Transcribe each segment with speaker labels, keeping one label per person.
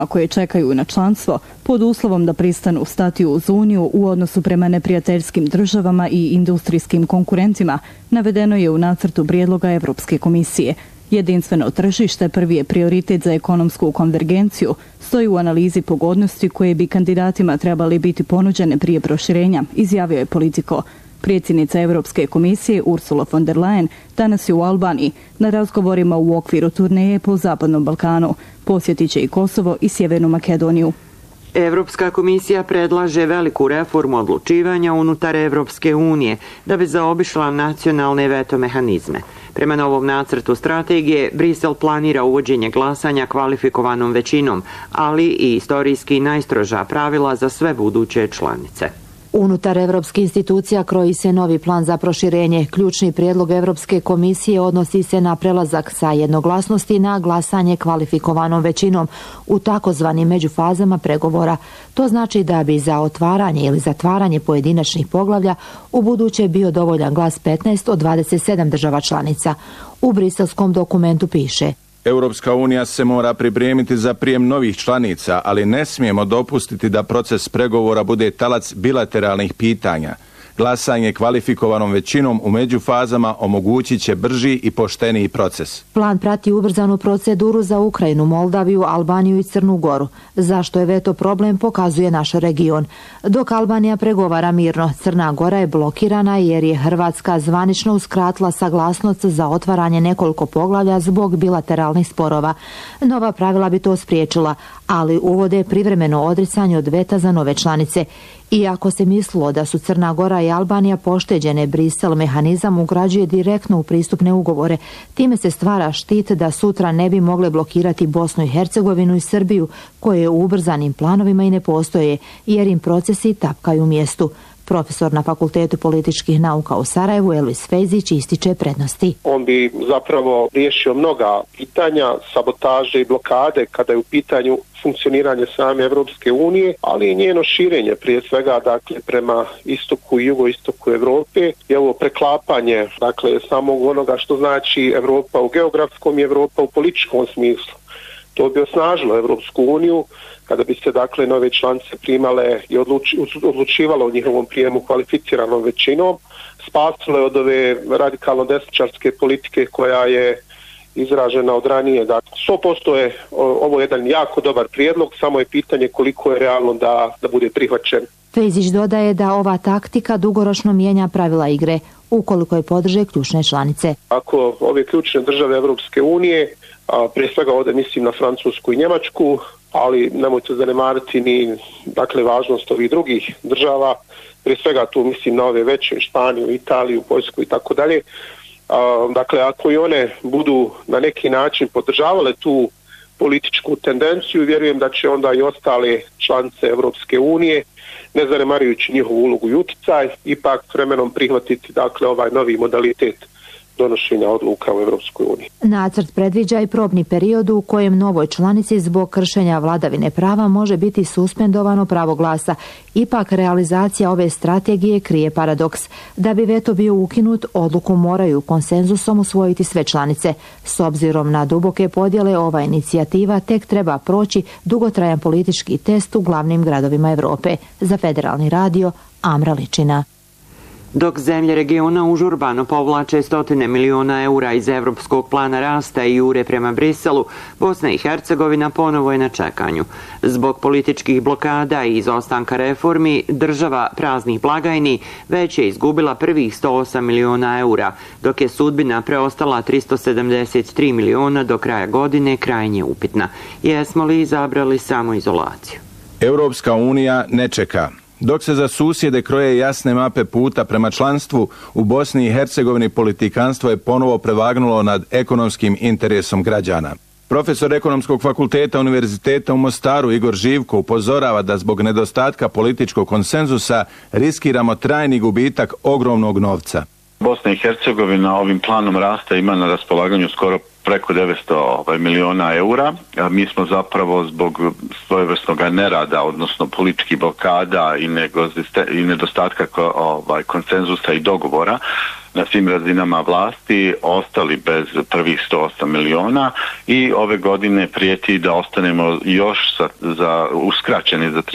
Speaker 1: koje čekaju na članstvo pod uslovom da pristanu stati uz Uniju u odnosu prema neprijateljskim državama i industrijskim konkurentima, navedeno je u nacrtu prijedloga Evropske komisije. Jedinstveno tržište prvi je prioritet za ekonomsku konvergenciju, stoji u analizi pogodnosti koje bi kandidatima trebali biti ponuđene prije proširenja, izjavio je Politico. Predsjednica Europske komisije Ursula von der Leyen danas je u Albaniji na razgovorima u okviru turneje po Zapadnom Balkanu. Posjetit će i Kosovo i Sjevernu Makedoniju.
Speaker 2: Evropska komisija predlaže veliku reformu odlučivanja unutar Evropske unije da bi zaobišla nacionalne veto mehanizme. Prema novom nacrtu strategije, Brisel planira uvođenje glasanja kvalifikovanom većinom, ali i istorijski najstroža pravila za sve buduće članice.
Speaker 3: Unutar evropskih institucija kroji se novi plan za proširenje. Ključni prijedlog Evropske komisije odnosi se na prelazak sa jednoglasnosti na glasanje kvalifikovanom većinom u takozvanim međufazama pregovora. To znači da bi za otvaranje ili zatvaranje pojedinačnih poglavlja u buduće bio dovoljan glas 15 od 27 država članica. U briselskom dokumentu piše:
Speaker 4: Europska unija se mora pripremiti za prijem novih članica, ali ne smijemo dopustiti da proces pregovora bude talac bilateralnih pitanja. Glasanje kvalifikovanom većinom u međufazama omogućit će brži i pošteniji proces.
Speaker 3: Plan prati ubrzanu proceduru za Ukrajinu, Moldaviju, Albaniju i Crnu Goru. Zašto je veto problem, pokazuje naš region. Dok Albanija pregovara mirno, Crna Gora je blokirana jer je Hrvatska zvanično uskratila saglasnost za otvaranje nekoliko poglavlja zbog bilateralnih sporova. Nova pravila bi to spriječila, ali uvode privremeno odricanje od veta za nove članice. Iako se mislilo da su Crna Gora i Albanija pošteđene, Brisel mehanizam ugrađuje direktno u pristupne ugovore. Time se stvara štit da sutra ne bi mogle blokirati Bosnu i Hercegovinu i Srbiju, koje u ubrzanim planovima i ne postoje, jer im procesi tapkaju u mjestu. Profesor na Fakultetu političkih nauka u Sarajevu, Elvis Fejzić, ističe prednosti.
Speaker 5: On bi zapravo riješio mnoga pitanja, sabotaže i blokade kada je u pitanju funkcioniranje same Evropske unije, ali i njeno širenje, prije svega dakle prema istoku i jugoistoku Evrope, i ovo preklapanje dakle samog onoga što znači Evropa u geografskom i Evropa u političkom smislu. To bi osnažilo Evropsku uniju kada bi se dakle nove članice primale i odlučivalo o njihovom prijemu kvalificiranom većinom, spasilo je od ove radikalno desničarske politike koja je izražena od ranije. Dakle, 100% je ovo jedan jako dobar prijedlog, samo je pitanje koliko je realno da bude prihvaćen.
Speaker 3: Fejzić dodaje da ova taktika dugoročno mijenja pravila igre, ukoliko je podrže ključne članice.
Speaker 5: Ako ove ključne države Evropske unije, prije svega ovdje mislim na Francusku i Njemačku, ali nemojte zanemariti ni dakle važnost ovih drugih država, prije svega tu mislim na ove veće, Španiju, Italiju, Poljsku i tako dalje. Dakle, ako i one budu na neki način podržavale tu političku tendenciju, vjerujem da će onda i ostale članice Evropske unije, ne zanemarujući njihovu ulogu i utjecaj, ipak vremenom prihvatiti dakle ovaj novi modalitet donošenja odluka u Evropskoj uniji.
Speaker 3: Nacrt predviđa i probni period u kojem novoj članici zbog kršenja vladavine prava može biti suspendovano pravo glasa. Ipak realizacija ove strategije krije paradoks. Da bi veto bio ukinut, odluku moraju konsenzusom usvojiti sve članice. S obzirom na duboke podjele, ova inicijativa tek treba proći dugotrajan politički test u glavnim gradovima Europe. Za Federalni radio, Amra Ličina.
Speaker 2: Dok zemlje regiona užurbano povlače 100 miliona eura iz Evropskog plana rasta i jure prema Briselu, Bosna i Hercegovina ponovo je na čekanju. Zbog političkih blokada i izostanka reformi, država praznih blagajni već je izgubila prvih 108 miliona eura, dok je sudbina preostala 373 miliona do kraja godine krajnje upitna. Jesmo li izabrali samoizolaciju?
Speaker 4: Europska unija ne čeka. Dok se za susjede kroje jasne mape puta prema članstvu, u Bosni i Hercegovini politikanstvo je ponovo prevagnulo nad ekonomskim interesom građana. Profesor Ekonomskog fakulteta Univerziteta u Mostaru Igor Živko upozorava da zbog nedostatka političkog konsenzusa riskiramo trajni gubitak ogromnog novca.
Speaker 6: Bosna i Hercegovina ovim planom rasta ima na raspolaganju skoro preko 900 miliona eura. Mi smo zapravo zbog svojevrsnog nerada, odnosno političkih blokada i nedostatka konsenzusa i dogovora, na svim razinama vlasti ostali bez prvih 108 miliona i ove godine prijeti da ostanemo još uskraćeni za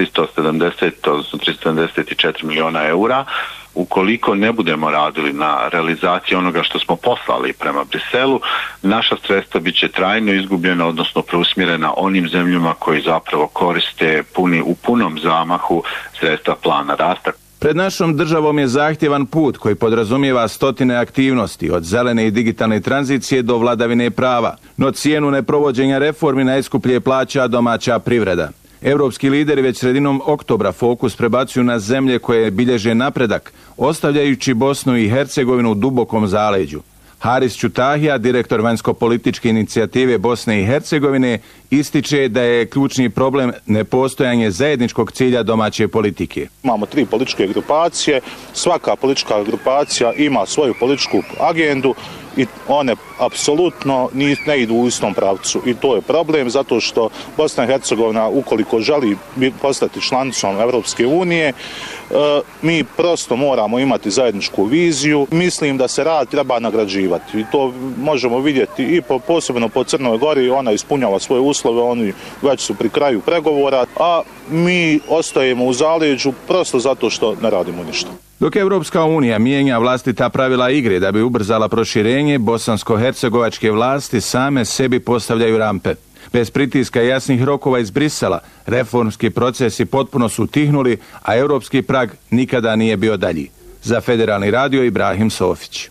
Speaker 6: 374 miliona eura ukoliko ne budemo radili na realizaciji onoga što smo poslali prema Briselu. Naša sredstva bit će trajno izgubljena, odnosno preusmjerena onim zemljama koji zapravo koriste u punom zamahu sredstva plana rasta.
Speaker 4: Pred našom državom je zahtjevan put koji podrazumijeva stotine aktivnosti, od zelene i digitalne tranzicije do vladavine prava, no cijenu neprovođenja reformi najskuplje plaća domaća privreda. Europski lideri već sredinom oktobra fokus prebacuju na zemlje koje bilježe napredak, ostavljajući Bosnu i Hercegovinu u dubokom zaleđu. Haris Ćutahija, direktor vanjsko-političke inicijative Bosne i Hercegovine, ističe da je ključni problem nepostojanje zajedničkog cilja domaće politike.
Speaker 7: Imamo 3 političke grupacije, svaka politička grupacija ima svoju političku agendu i one apsolutno ne idu u istom pravcu. I to je problem zato što Bosna i Hercegovina, ukoliko želi postati članicom Europske unije, mi prosto moramo imati zajedničku viziju. Mislim da se rad treba nagrađivati i to možemo vidjeti i posebno po Crnoj Gori, ona ispunjava svoje uslove, oni već su pri kraju pregovora, a mi ostajemo u zaleđu prosto zato što ne radimo ništa.
Speaker 4: Dok Evropska unija mijenja vlastita pravila igre da bi ubrzala proširenje, bosansko-hercegovačke vlasti same sebi postavljaju rampe. Bez pritiska i jasnih rokova iz Brisela, reformski procesi potpuno su utihnuli, a europski prag nikada nije bio dalji. Za Federalni radio Ibrahim Sofić.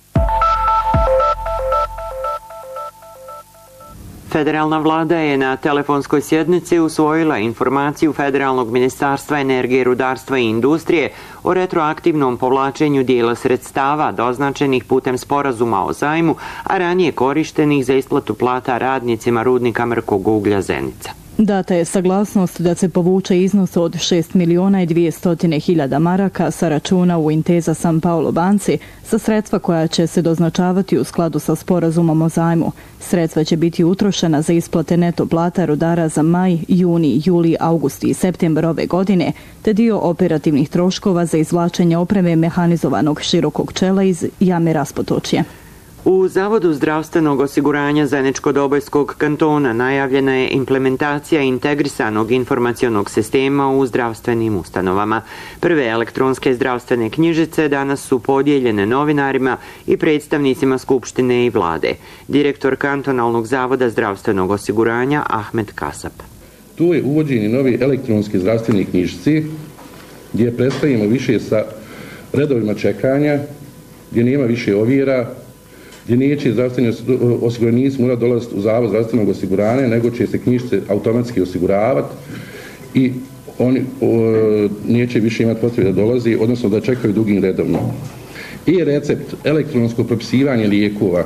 Speaker 2: Federalna vlada je na telefonskoj sjednici usvojila informaciju Federalnog ministarstva energije, rudarstva i industrije o retroaktivnom povlačenju dijela sredstava doznačenih putem sporazuma o zajmu, a ranije korištenih za isplatu plata radnicima rudnika mrkog uglja Zenica.
Speaker 1: Data je saglasnost da se povuče iznos od 6.200.000 maraka sa računa u Intesa San Paolo banci za sredstva koja će se doznačavati u skladu sa sporazumom o zajmu. Sredstva će biti utrošena za isplate neto plata rudara za maj, juni, juli, august i septembar ove godine, te dio operativnih troškova za izvlačenje opreme mehanizovanog širokog čela iz jame Raspotočje.
Speaker 2: U Zavodu zdravstvenog osiguranja Zeničko-Dobojskog kantona najavljena je implementacija integrisanog informacionog sistema u zdravstvenim ustanovama. Prve elektronske zdravstvene knjižice danas su podijeljene novinarima i predstavnicima Skupštine i vlade. Direktor kantonalnog zavoda zdravstvenog osiguranja Ahmed Kasap.
Speaker 8: Tu je uvođenje nove elektronske zdravstvene knjižice gdje predstavimo više sa redovima čekanja, gdje nema više ovjera, gdje neće zdravstveni osiguranici morati dolaziti u zavod zdravstvenog osiguranja, nego će se knjižice automatski osiguravati i oni neće više imati potrebe da dolazi, odnosno da čekaju dugim redovima. I recept, elektronsko propisivanje lijekova.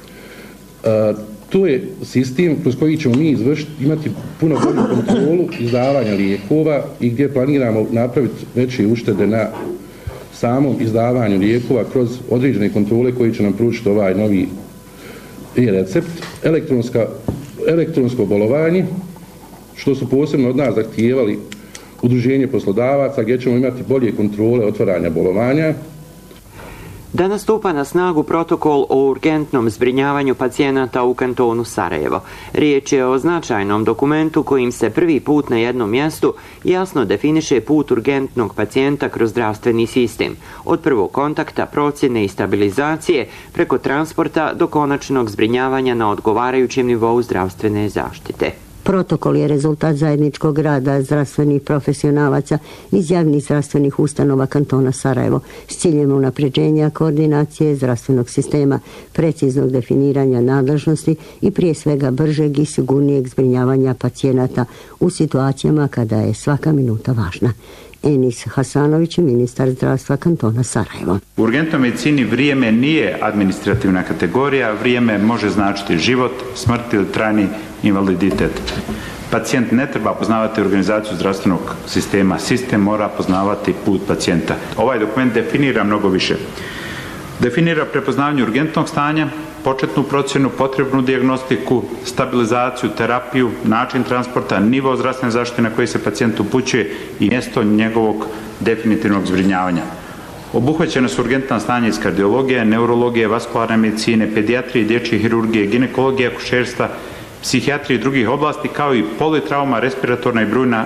Speaker 8: To je sistem kroz koji ćemo mi imati puno bolju kontrolu izdavanja lijekova i gdje planiramo napraviti veće uštede na samom izdavanju lijekova kroz određene kontrole koji će nam pručiti ovaj novi e-recept, elektronsko bolovanje, što su posebno od nas zahtijevali udruženje poslodavaca, gdje ćemo imati bolje kontrole otvaranja bolovanja.
Speaker 2: Danas stupa na snagu protokol o urgentnom zbrinjavanju pacijenata u kantonu Sarajevo. Riječ je o značajnom dokumentu kojim se prvi put na jednom mjestu jasno definiše put urgentnog pacijenta kroz zdravstveni sistem. Od prvog kontakta, procjene i stabilizacije preko transporta do konačnog zbrinjavanja na odgovarajućem nivou zdravstvene zaštite.
Speaker 9: Protokol je rezultat zajedničkog rada zdravstvenih profesionalaca iz javnih zdravstvenih ustanova kantona Sarajevo s ciljem unapređenja koordinacije zdravstvenog sistema, preciznog definiranja nadležnosti i prije svega bržeg i sigurnijeg zbrinjavanja pacijenata u situacijama kada je svaka minuta važna. Enis Hasanović, ministar zdravstva kantona Sarajevo.
Speaker 10: U urgentnoj medicini vrijeme nije administrativna kategorija, vrijeme može značiti život, smrt ili trajni invaliditet. Pacijent ne treba poznavati organizaciju zdravstvenog sistema, sistem mora poznavati put pacijenta. Ovaj dokument definira mnogo više. Definira prepoznavanje urgentnog stanja, početnu procjenu, potrebnu dijagnostiku, stabilizaciju, terapiju, način transporta, nivo zdravstvene zaštite na koji se pacijent upućuje i mjesto njegovog definitivnog zbrinjavanja. Obuhvaćene su urgentna stanja iz kardiologije, neurologije, vaskularne medicine, pedijatrije, dječje hirurgije, ginekologije, akušerstva, psihijatrije i drugih oblasti, kao i politrauma, respiratorna i brujna